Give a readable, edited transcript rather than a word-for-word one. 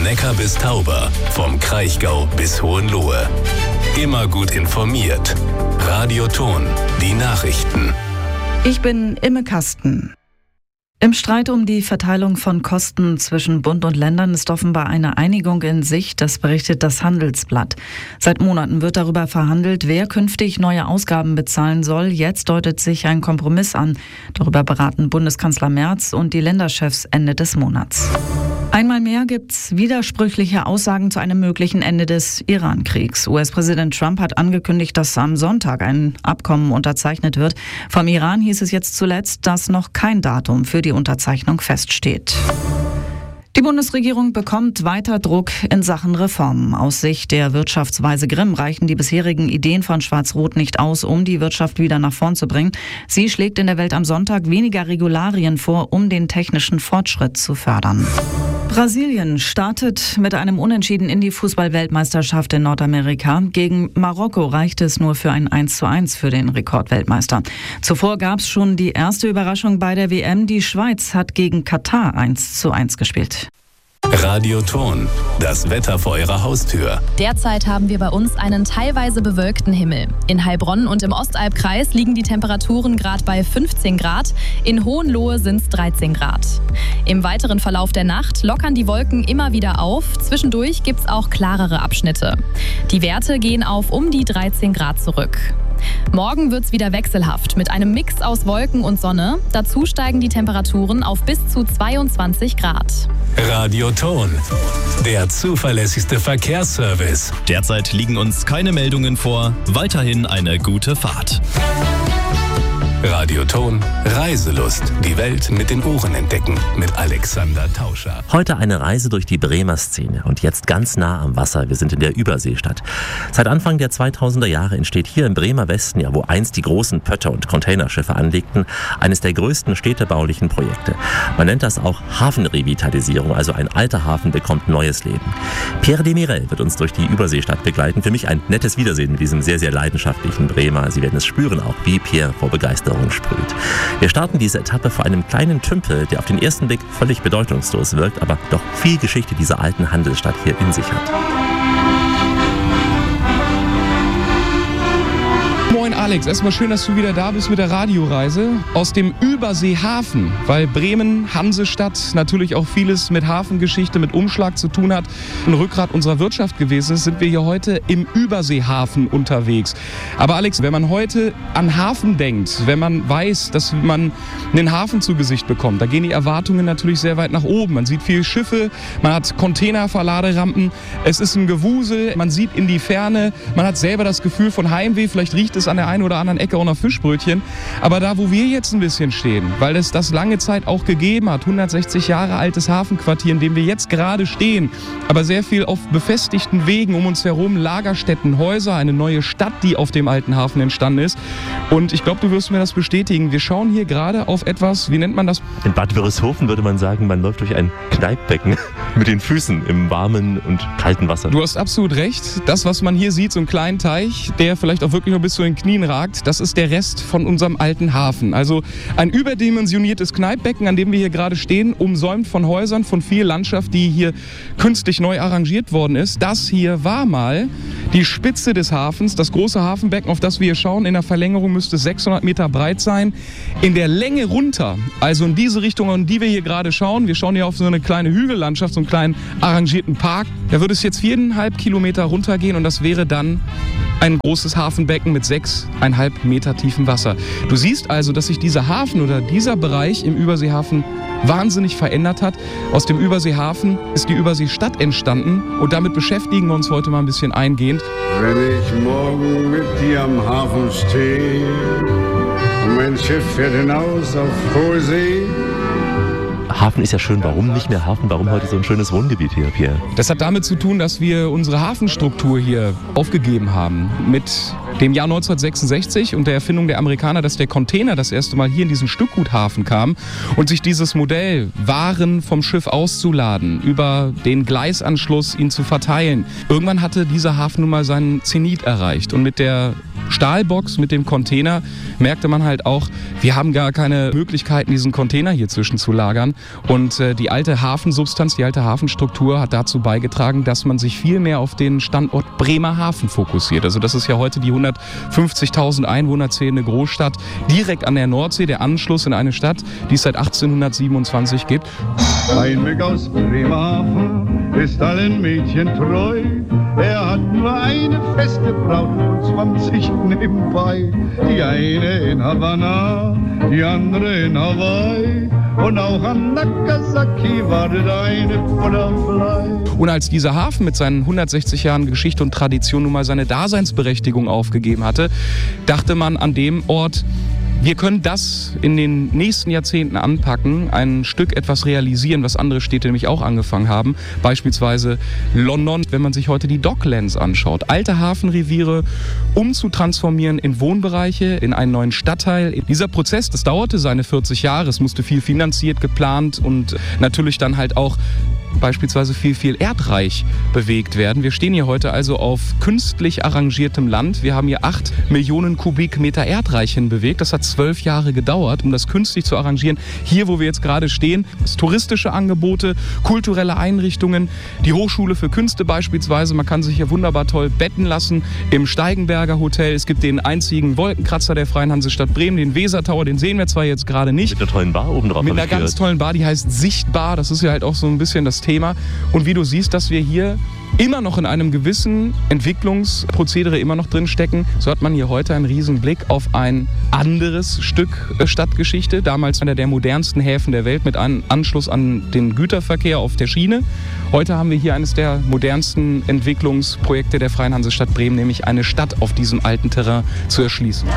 Neckar bis Tauber, vom Kraichgau bis Hohenlohe. Immer gut informiert. Radio Thon, die Nachrichten. Ich bin Imme Kasten. Im Streit um die Verteilung von Kosten zwischen Bund und Ländern ist offenbar eine Einigung in Sicht, das berichtet das Handelsblatt. Seit Monaten wird darüber verhandelt, wer künftig neue Ausgaben bezahlen soll. Jetzt deutet sich ein Kompromiss an. Darüber beraten Bundeskanzler Merz und die Länderchefs Ende des Monats. Einmal mehr gibt's widersprüchliche Aussagen zu einem möglichen Ende des Iran-Kriegs. US-Präsident Trump hat angekündigt, dass am Sonntag ein Abkommen unterzeichnet wird. Vom Iran hieß es jetzt zuletzt, dass noch kein Datum für die Unterzeichnung feststeht. Die Bundesregierung bekommt weiter Druck in Sachen Reformen. Aus Sicht der Wirtschaftsweise Grimm reichen die bisherigen Ideen von Schwarz-Rot nicht aus, um die Wirtschaft wieder nach vorn zu bringen. Sie schlägt in der Welt am Sonntag weniger Regularien vor, um den technischen Fortschritt zu fördern. Brasilien startet mit einem Unentschieden in die Fußball-Weltmeisterschaft in Nordamerika. Gegen Marokko reichte es nur für ein 1:1 für den Rekordweltmeister. Zuvor gab es schon die erste Überraschung bei der WM. Die Schweiz hat gegen Katar 1:1 gespielt. Radio Thon, das Wetter vor Ihrer Haustür. Derzeit haben wir bei uns einen teilweise bewölkten Himmel. In Heilbronn und im Ostalbkreis liegen die Temperaturen gerade bei 15 Grad. In Hohenlohe sind es 13 Grad. Im weiteren Verlauf der Nacht lockern die Wolken immer wieder auf. Zwischendurch gibt es auch klarere Abschnitte. Die Werte gehen auf um die 13 Grad zurück. Morgen wird es wieder wechselhaft mit einem Mix aus Wolken und Sonne. Dazu steigen die Temperaturen auf bis zu 22 Grad. Radio Thon, der zuverlässigste Verkehrsservice. Derzeit liegen uns keine Meldungen vor. Weiterhin eine gute Fahrt. Radio Thon, Reiselust. Die Welt mit den Ohren entdecken. Mit Alexander Tauscher. Heute eine Reise durch die Bremer Szene und jetzt ganz nah am Wasser. Wir sind in der Überseestadt. Seit Anfang der 2000er Jahre entsteht hier im Bremer Westen, ja wo einst die großen Pötter und Containerschiffe anlegten, eines der größten städtebaulichen Projekte. Man nennt das auch Hafenrevitalisierung, also ein alter Hafen bekommt neues Leben. Pierre Demirel wird uns durch die Überseestadt begleiten. Für mich ein nettes Wiedersehen mit diesem sehr, sehr leidenschaftlichen Bremer. Sie werden es spüren, auch wie Pierre vor Begeisterung sprüht. Wir starten diese Etappe vor einem kleinen Tümpel, der auf den ersten Blick völlig bedeutungslos wirkt, aber doch viel Geschichte dieser alten Handelsstadt hier in sich hat. Moin Alex, erstmal schön, dass du wieder da bist mit der Radioreise aus dem Überseehafen, weil Bremen, Hansestadt, natürlich auch vieles mit Hafengeschichte, mit Umschlag zu tun hat, ein Rückgrat unserer Wirtschaft gewesen ist, sind wir hier heute im Überseehafen unterwegs. Aber Alex, wenn man heute an Hafen denkt, wenn man weiß, dass man einen Hafen zu Gesicht bekommt, da gehen die Erwartungen natürlich sehr weit nach oben. Man sieht viele Schiffe, man hat Containerverladerampen, es ist ein Gewusel, man sieht in die Ferne, man hat selber das Gefühl von Heimweh, vielleicht riecht es an der einen oder anderen Ecke auch noch Fischbrötchen. Aber da, wo wir jetzt ein bisschen stehen, weil es das lange Zeit auch gegeben hat, 160 Jahre altes Hafenquartier, in dem wir jetzt gerade stehen, aber sehr viel auf befestigten Wegen um uns herum, Lagerstätten, Häuser, eine neue Stadt, die auf dem alten Hafen entstanden ist. Und ich glaube, du wirst mir das bestätigen. Wir schauen hier gerade auf etwas, wie nennt man das? In Bad Wörishofen würde man sagen, man läuft durch ein Kneippbecken mit den Füßen im warmen und kalten Wasser. Du hast absolut recht. Das, was man hier sieht, so einen kleinen Teich, der vielleicht auch wirklich noch bis zu den Knien ragt, das ist der Rest von unserem alten Hafen. Also ein überdimensioniertes Kneippbecken, an dem wir hier gerade stehen, umsäumt von Häusern, von viel Landschaft, die hier künstlich neu arrangiert worden ist. Das hier war mal die Spitze des Hafens, das große Hafenbecken, auf das wir hier schauen. In der Verlängerung müsste es 600 Meter breit sein. In der Länge runter, also in diese Richtung, in die wir hier gerade schauen, wir schauen hier auf so eine kleine Hügellandschaft, so einen kleinen arrangierten Park, da würde es jetzt 4,5 Kilometer runtergehen und das wäre dann ein großes Hafenbecken mit 6,5 Meter tiefem Wasser. Du siehst also, dass sich dieser Hafen oder dieser Bereich im Überseehafen wahnsinnig verändert hat. Aus dem Überseehafen ist die Überseestadt entstanden und damit beschäftigen wir uns heute mal ein bisschen eingehend. Wenn ich morgen mit dir am Hafen stehe und mein Schiff fährt hinaus auf hohe See. Hafen ist ja schön. Warum nicht mehr Hafen? Warum heute so ein schönes Wohngebiet hier, Pierre? Das hat damit zu tun, dass wir unsere Hafenstruktur hier aufgegeben haben. Mit dem Jahr 1966 und der Erfindung der Amerikaner, dass der Container das erste Mal hier in diesen Stückguthafen kam und sich dieses Modell, Waren vom Schiff auszuladen, über den Gleisanschluss ihn zu verteilen. Irgendwann hatte dieser Hafen nun mal seinen Zenit erreicht und mit der Stahlbox, mit dem Container, merkte man halt auch, wir haben gar keine Möglichkeiten, diesen Container hier zwischen zu lagern. Und die alte Hafensubstanz, die alte Hafenstruktur hat dazu beigetragen, dass man sich viel mehr auf den Standort Bremerhaven fokussiert. Also das ist ja heute die 150.000 Einwohner zählende Großstadt direkt an der Nordsee, der Anschluss in eine Stadt, die es seit 1827 gibt. Ein Weg aus Bremerhaven ist allen Mädchen treu. Er hat nur eine feste Braut und 20 nebenbei. Die eine in Havanna, die andere in Hawaii. Und auch an Nagasaki wartet eine Butterfly. Und als dieser Hafen mit seinen 160 Jahren Geschichte und Tradition nun mal seine Daseinsberechtigung aufgegeben hatte, dachte man an dem Ort, wir können das in den nächsten Jahrzehnten anpacken, ein Stück etwas realisieren, was andere Städte nämlich auch angefangen haben. Beispielsweise London, wenn man sich heute die Docklands anschaut. Alte Hafenreviere umzutransformieren in Wohnbereiche, in einen neuen Stadtteil. Dieser Prozess, das dauerte seine 40 Jahre. Es musste viel finanziert, geplant und natürlich dann halt auch beispielsweise viel erdreich bewegt werden. Wir stehen hier heute also auf künstlich arrangiertem Land. Wir haben hier 8 Millionen Kubikmeter Erdreich hinbewegt. Das hat 12 Jahre gedauert, um das künstlich zu arrangieren. Hier, wo wir jetzt gerade stehen, touristische Angebote, kulturelle Einrichtungen, die Hochschule für Künste beispielsweise. Man kann sich hier wunderbar toll betten lassen im Steigenberger Hotel. Es gibt den einzigen Wolkenkratzer der Freien Hansestadt Bremen, den Wesertower, den sehen wir zwar jetzt gerade nicht. Mit einer tollen Bar oben drauf. Mit einer ganz tollen Bar, die heißt Sichtbar. Das ist ja halt auch so ein bisschen das Thema. Und wie du siehst, dass wir hier immer noch in einem gewissen Entwicklungsprozedere immer noch drin stecken, so hat man hier heute einen riesen Blick auf ein anderes Stück Stadtgeschichte. Damals einer der modernsten Häfen der Welt mit einem Anschluss an den Güterverkehr auf der Schiene. Heute haben wir hier eines der modernsten Entwicklungsprojekte der Freien Hansestadt Bremen, nämlich eine Stadt auf diesem alten Terrain zu erschließen.